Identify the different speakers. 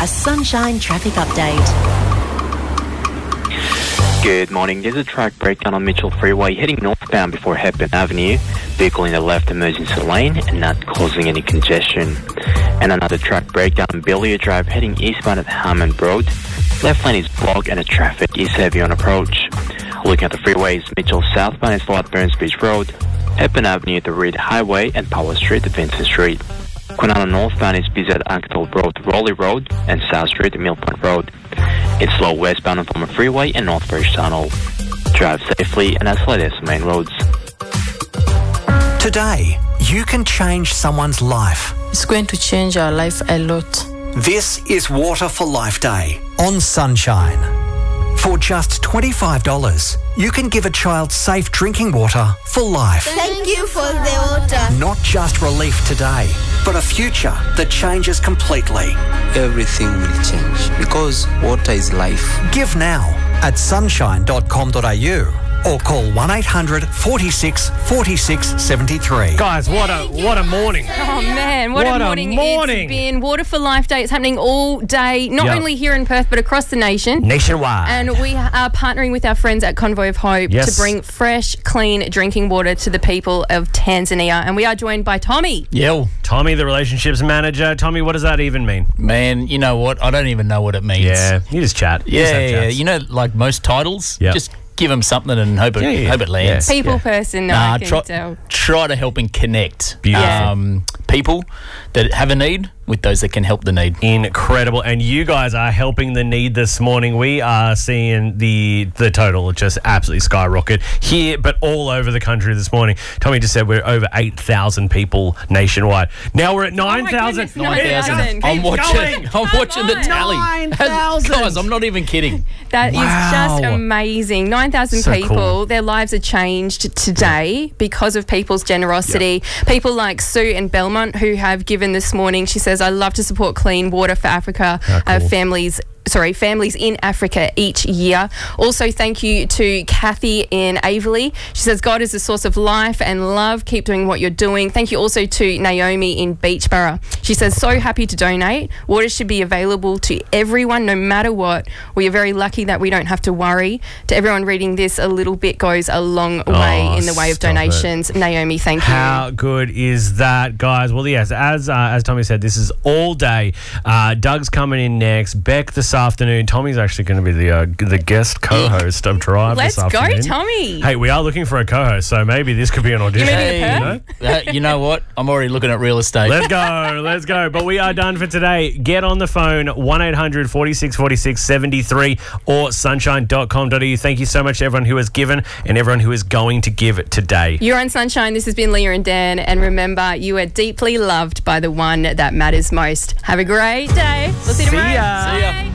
Speaker 1: A Sunshine traffic update.
Speaker 2: Good morning. There's a track breakdown on Mitchell Freeway heading northbound before Hepburn Avenue. Vehicle in the left emergency lane and not causing any congestion. And another track breakdown on Bellier Drive heading eastbound at Hammond Road. Left lane is blocked and the traffic is heavy on approach. Looking at the freeways, Mitchell southbound is slow at Burns Beach Road, Hepburn Avenue at the Reed Highway and Power Street at Vincent Street. Kwinana northbound is busy at Ankle Road, Raleigh Road and South Street at Millpoint Road. It's slow westbound on Palmer Freeway and Northbridge Tunnel. Drive safely and as late as main roads.
Speaker 3: Today, you can change someone's life.
Speaker 4: It's going to change our life a lot.
Speaker 3: This is Water for Life Day on Sunshine. For just $25, you can give a child safe drinking water for life.
Speaker 5: Thank you for the water.
Speaker 3: Not just relief today, but a future that changes completely.
Speaker 6: Everything will change because water is life.
Speaker 3: Give now at sunshine.com.au or call 1-800 46 46 73.
Speaker 7: Guys, what a morning.
Speaker 8: Oh, man, what a morning it's been. Water for Life Day. It's happening all day, not only here in Perth, but across the nation.
Speaker 7: Nationwide.
Speaker 8: And we are partnering with our friends at Convoy of Hope to bring fresh, clean drinking water to the people of Tanzania. And we are joined by Tommy.
Speaker 9: Yo.
Speaker 7: Tommy, the relationships manager. Tommy, what does that even mean?
Speaker 9: Man, you know what? I don't even know what it means.
Speaker 7: Yeah, you just chat.
Speaker 9: Yeah. You know, like most titles, just give them something and hope it lands.
Speaker 8: People person, no, I can tell.
Speaker 9: Try to help and connect people that have a need with those that can help the need.
Speaker 7: Incredible. And you guys are helping the need this morning. We are seeing the total just absolutely skyrocket here, but all over the country this morning. Tommy just said we're over 8,000 people nationwide. Now we're at 9,000.
Speaker 9: 9,000. I'm watching the tally.
Speaker 7: 9,000.
Speaker 9: Guys, I'm not even kidding.
Speaker 8: That is just amazing. 9,000 people, cool. Their lives are changed today because of people's generosity. People like Sue in Belmont who have given this morning. She says, I love to support clean water for Africa, families in Africa each year. Also, thank you to Kathy in Averley. She says, God is the source of life and love. Keep doing what you're doing. Thank you also to Naomi in Beachborough. She says, so happy to donate. Water should be available to everyone, no matter what. We are very lucky that we don't have to worry. To everyone reading this, a little bit goes a long way in the way of donations. Naomi, thank you.
Speaker 7: How good is that, guys? Well, yes, as Tommy said, this is all day. Doug's coming in next. Beck this afternoon. Tommy's actually going to be the guest co-host of Drive this afternoon.
Speaker 8: Let's go, Tommy.
Speaker 7: Hey, we are looking for a co-host, so maybe this could be an audition.
Speaker 9: You know what? I'm already looking at real estate.
Speaker 7: Let's go. But we are done for today. Get on the phone, 1-800 46 46 73 or sunshine.com.au. Thank you so much to everyone who has given and everyone who is going to give today.
Speaker 8: You're on Sunshine. This has been Leah and Dan. And remember, you are deeply loved by the one that matters most. Have a great day. We'll see you tomorrow.
Speaker 7: See ya.